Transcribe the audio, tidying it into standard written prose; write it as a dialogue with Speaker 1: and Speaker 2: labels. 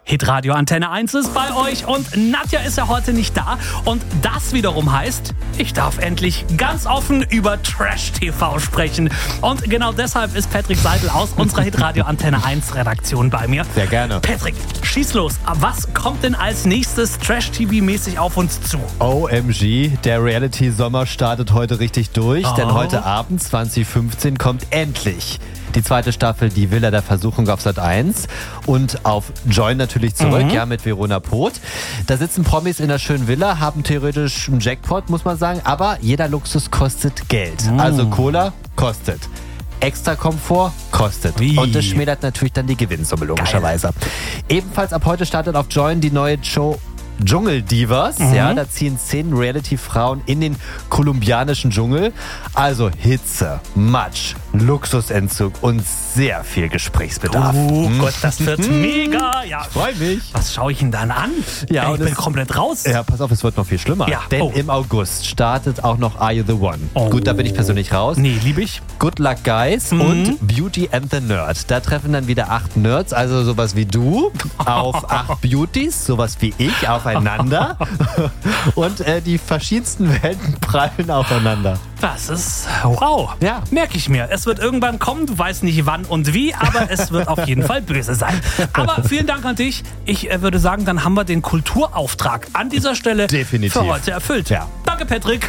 Speaker 1: Hitradio Antenne 1 ist bei euch und Nadja ist ja heute nicht da. Und das wiederum heißt, ich darf endlich ganz offen über Trash-TV sprechen. Und genau deshalb ist Patrick Seidel aus unserer Hitradio Antenne 1 Redaktion bei mir.
Speaker 2: Sehr gerne.
Speaker 1: Patrick, schieß los. Was kommt denn als nächstes Trash-TV-mäßig auf uns zu?
Speaker 2: OMG, der Reality-Sommer startet heute richtig durch, denn heute Abend 20:15 kommt endlich die zweite Staffel Die Villa der Versuchung auf Sat.1 und auf Join natürlich zurück, mit Verona Poth. Da sitzen Promis in einer schönen Villa, haben theoretisch einen Jackpot, muss man sagen, aber jeder Luxus kostet Geld. Also Cola kostet. Extra Komfort kostet.
Speaker 1: Wie?
Speaker 2: Und das schmälert natürlich dann die Gewinnsumme, logischerweise. Ebenfalls ab heute startet auf Join die neue Show Dschungeldivas. Ja, da ziehen 10 Reality-Frauen in den kolumbianischen Dschungel. Also Hitze, Matsch, Luxusentzug und sehr viel Gesprächsbedarf.
Speaker 1: Oh Gott, das wird mega. Ja,
Speaker 2: Freu mich.
Speaker 1: was schaue ich denn dann an?
Speaker 2: Ja,
Speaker 1: Ey,
Speaker 2: und
Speaker 1: ich bin
Speaker 2: es-
Speaker 1: komplett raus.
Speaker 2: Ja, pass auf, es wird noch viel schlimmer.
Speaker 1: Ja.
Speaker 2: Denn
Speaker 1: Oh.
Speaker 2: im August startet auch noch Are You The One?
Speaker 1: Oh.
Speaker 2: Gut, da bin ich persönlich raus.
Speaker 1: Nee, lieb ich.
Speaker 2: Good Luck Guys und Beauty and the Nerd. Da treffen dann wieder 8 Nerds, also sowas wie du, auf 8 Beauties, sowas wie ich, aufeinander. Und die verschiedensten Welten prallen aufeinander.
Speaker 1: Das ist wow.
Speaker 2: Ja.
Speaker 1: Merke ich mir. Es wird irgendwann kommen. Du weißt nicht wann und wie, aber es wird auf jeden Fall böse sein. Aber vielen Dank an dich. Ich würde sagen, dann haben wir den Kulturauftrag an dieser Stelle
Speaker 2: Definitiv.
Speaker 1: für heute erfüllt.
Speaker 2: Ja.
Speaker 1: Danke, Patrick.